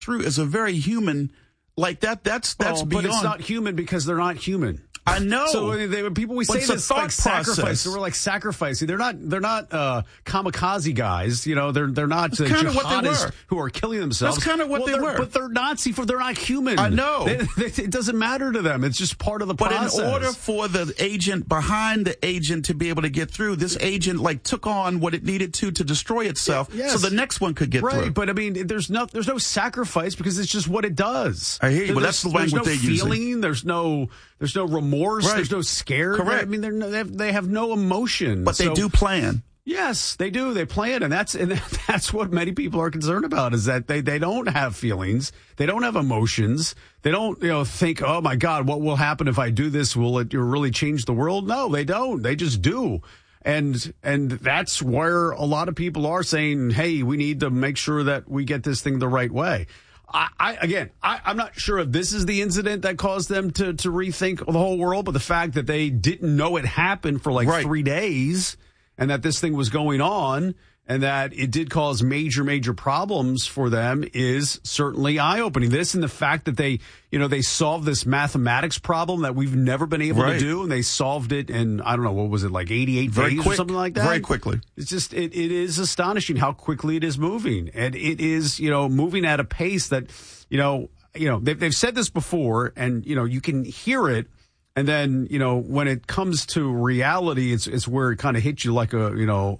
through is a very human, like that's beyond. But it's not human because they're not human. I know. So we say this like sacrifice. We're like sacrificing. They're not kamikaze guys. You know, they're not jihadists who are killing themselves. That's kind of what they were. But they're Nazi. They're not human. I know. It doesn't matter to them. It's just part of the process. But in order for the agent behind the agent to be able to get through, this agent like took on what it needed to destroy itself, so the next one could get through. Right. But I mean, there's no sacrifice because it's just what it does. I hear you. But that's the language they're using. There's no feeling. There's no remorse. Right. There's no scare. Correct. I mean, they have no emotion. But they do plan. Yes, they do. They plan, and that's what many people are concerned about, is that they don't have feelings. They don't have emotions. They don't, think, oh my God, what will happen if I do this? Will it really change the world? No, they don't. They just do. And that's where a lot of people are saying, hey, we need to make sure that we get this thing the right way. I'm not sure if this is the incident that caused them to rethink the whole world, but the fact that they didn't know it happened for 3 days and that this thing was going on and that it did cause major, major problems for them is certainly eye-opening. This and the fact that they solved this mathematics problem that we've never been able to do, and they solved it in, I don't know, what was it, like 88 days or something like that? Very quickly. It's just, it is astonishing how quickly it is moving. And it is, moving at a pace that, they've said this before, and, you can hear it. And then, when it comes to reality, it's where it kind of hits you like a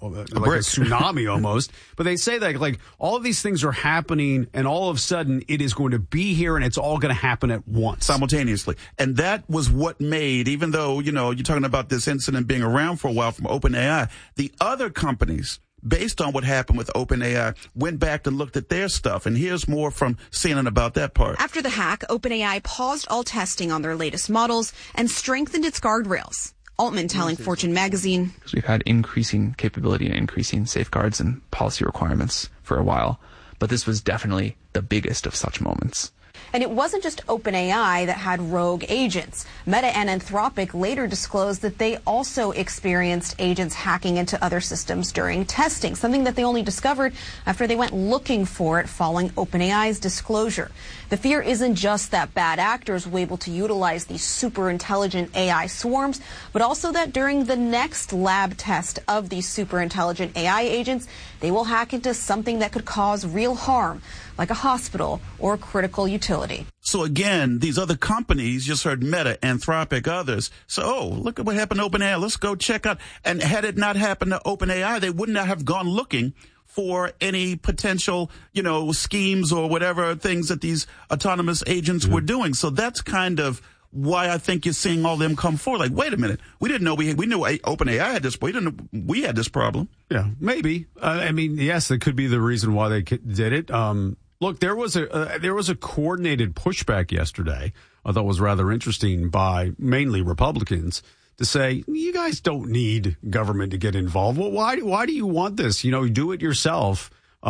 tsunami almost. But they say that like all of these things are happening and all of a sudden it is going to be here and it's all going to happen at once. Simultaneously. And that was what made, even though, you're talking about this incident being around for a while from OpenAI, the other companies, based on what happened with OpenAI, went back and looked at their stuff. And here's more from CNN about that part. After the hack, OpenAI paused all testing on their latest models and strengthened its guardrails. Altman telling Fortune magazine, because we've had increasing capability and increasing safeguards and policy requirements for a while, but this was definitely the biggest of such moments. And it wasn't just OpenAI that had rogue agents. Meta and Anthropic later disclosed that they also experienced agents hacking into other systems during testing, something that they only discovered after they went looking for it following OpenAI's disclosure. The fear isn't just that bad actors will be able to utilize these super intelligent AI swarms, but also that during the next lab test of these super intelligent AI agents, they will hack into something that could cause real harm, like a hospital or a critical utility. So again, these other companies, just heard Meta, Anthropic, others. So, look at what happened to OpenAI. Let's go check out. And had it not happened to OpenAI, they wouldn't have gone looking for any potential, schemes or whatever things that these autonomous agents were doing. So that's kind of why I think you're seeing all of them come forward. Like, wait a minute, we didn't know we knew OpenAI had this, but we didn't know we had this problem. Yeah, maybe. Yes, that could be the reason why they did it. Look, there was a coordinated pushback yesterday. I thought was rather interesting by mainly Republicans to say, you guys don't need government to get involved. Well, why do you want this? Do it yourself.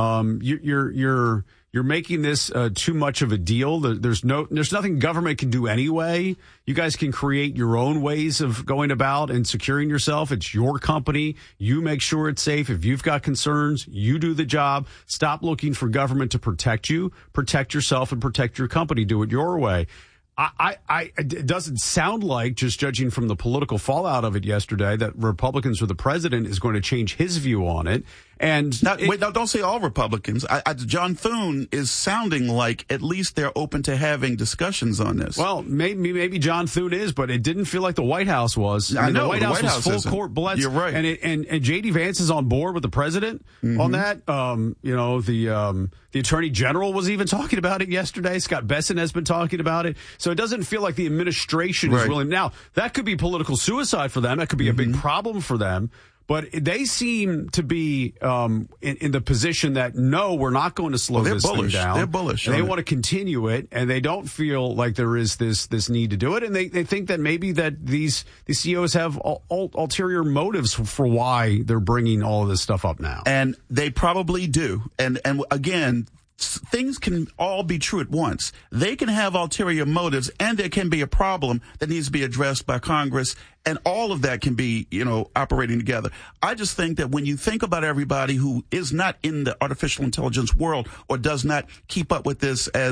You're making this too much of a deal. There's nothing government can do anyway. You guys can create your own ways of going about and securing yourself. It's your company. You make sure it's safe. If you've got concerns, you do the job. Stop looking for government to protect you. Protect yourself and protect your company. Do it your way. It doesn't sound like, just judging from the political fallout of it yesterday, that Republicans or the president is going to change his view on it. And don't say all Republicans. John Thune is sounding like at least they're open to having discussions on this. Well, maybe John Thune is, but it didn't feel like the White House was. I know, the White House was full court blitz. You're right. And J.D. Vance is on board with the president on that. The Attorney General was even talking about it yesterday. Scott Bessent has been talking about it. So it doesn't feel like the administration is willing. Now, that could be political suicide for them. That could be a big problem for them. But they seem to be in the position that, no, we're not going to slow this thing down. They're bullish. They want to continue it, and they don't feel like there is this need to do it. And they think that maybe that these CEOs have ulterior motives for why they're bringing all of this stuff up now. And they probably do. And again, things can all be true at once. They can have ulterior motives, and there can be a problem that needs to be addressed by Congress, and all of that can be, operating together. I just think that when you think about everybody who is not in the artificial intelligence world or does not keep up with this as